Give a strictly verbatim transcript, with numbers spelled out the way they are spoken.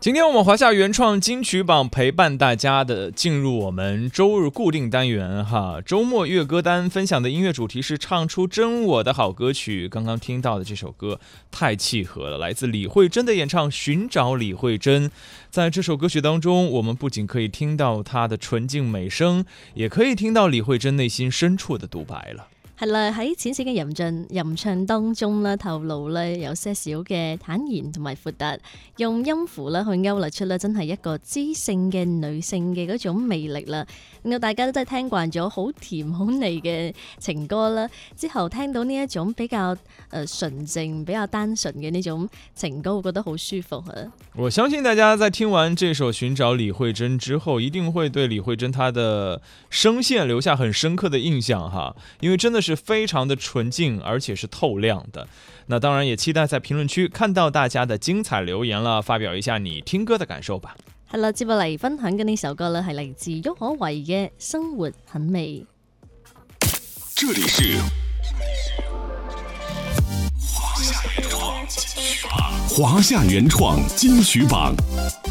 今天我们华夏原创金曲榜陪伴大家的进入我们周日固定单元哈，周末乐歌单分享的音乐主题是唱出真我的好歌曲。刚刚听到的这首歌太契合了，来自李慧珍的演唱《寻找李慧珍》。在这首歌曲當中，我們不僅可以聽到她的純淨美聲，也可以聽到李慧珍內心深處的獨白了。 係啦，喺淺淺嘅吟唱吟唱當中咧，透露咧有些少嘅坦然同埋闊達，用音符咧去勾勒出咧真係一個知性嘅女性嘅嗰種魅力啦，令到大家都真係聽慣咗好甜好膩嘅情歌啦，之後聽到呢一種比較誒純淨、比較單純嘅呢種情歌，會覺得好舒服啊！ 我相信大家在聽完這首《尋找李慧珍》之後，一定會對李慧珍她的聲線留下很深刻的印象哈，因為真的是非常的純淨，而且是透亮的。那當然也期待在評論區看到大家的精彩留言了，發表一下你聽歌的感受吧。 係啦，接落嚟分享嘅呢首歌咧係嚟自郁可唯嘅《生活很美》。 這裡是華夏原創金曲榜，華夏原創金曲榜。